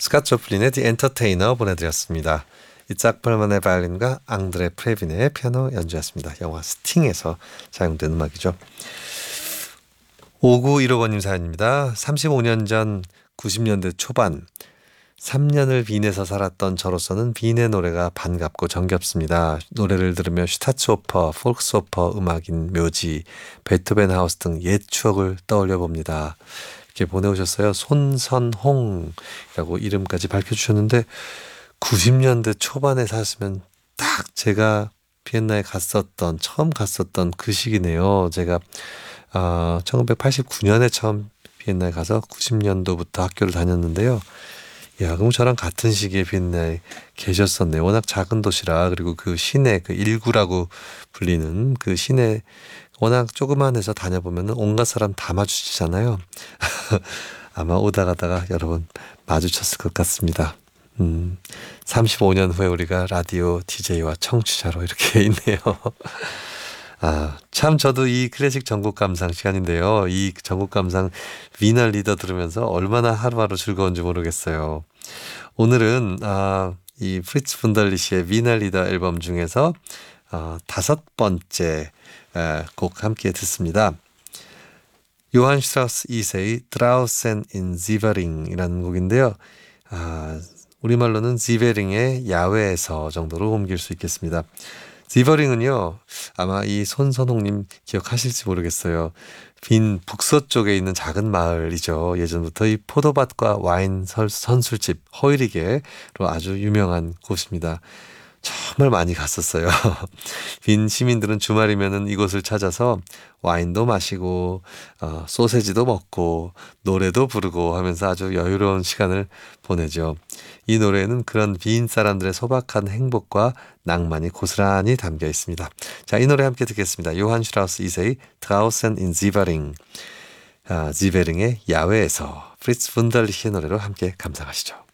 스캇 조플린의 The Entertainer 보내드렸습니다. 이짝 벌만의 바이올린과 앙드레 프레빈의 피아노 연주였습니다. 영화 스팅에서 사용된 음악이죠. 5915번님 사연입니다. 35년 전 90년대 초반 3년을 빈에서 살았던 저로서는 빈의 노래가 반갑고 정겹습니다. 노래를 들으며 슈타츠오퍼, 폴크스오퍼 음악인 묘지, 베토벤 하우스 등 옛 추억을 떠올려 봅니다. 이렇게 보내오셨어요. 손선홍이라고 이름까지 밝혀주셨는데 90년대 초반에 사시면 딱 제가 비엔나에 처음 갔었던 그 시기네요. 제가 1989년에 처음 비엔나에 가서 90년도부터 학교를 다녔는데요. 야, 그럼 저랑 같은 시기에 비엔나에 계셨었네요. 워낙 작은 도시라, 그리고 그 시내, 그 일구라고 불리는 그 시내 워낙 조그만해서 다녀보면 온갖 사람 다 마주치잖아요. 아마 오다 가다가 여러 번 마주쳤을 것 같습니다. 35년 후에 우리가 라디오 DJ와 청취자로 이렇게 있네요. 참 저도 이 클래식 전국 감상 시간인데요. 이 전국 감상 위너 리더 들으면서 얼마나 하루하루 즐거운지 모르겠어요. 오늘은 이 프리츠 분덜리시의 위너 리더 앨범 중에서 5번째 곡 함께 듣습니다. 요한 슈트라우스 2세의 드라우센 인 지베링이라는 곡인데요. 우리말로는 지베링의 야외에서 정도로 옮길 수 있겠습니다. 지버링은요, 아마 이 손선홍님 기억하실지 모르겠어요. 빈 북서쪽에 있는 작은 마을이죠. 예전부터 이 포도밭과 와인 선술집 허이리게로 아주 유명한 곳입니다. 정말 많이 갔었어요. 빈 시민들은 주말이면은 이곳을 찾아서 와인도 마시고 소세지도 먹고 노래도 부르고 하면서 아주 여유로운 시간을 보내죠. 이 노래에는 그런 빈 사람들의 소박한 행복과 낭만이 고스란히 담겨 있습니다. 자, 이 노래 함께 듣겠습니다. 요한 슈트라우스 2세의 드라우센 인 지베링, 지베링의 야외에서 프리츠 분덜리히의 노래로 함께 감상하시죠.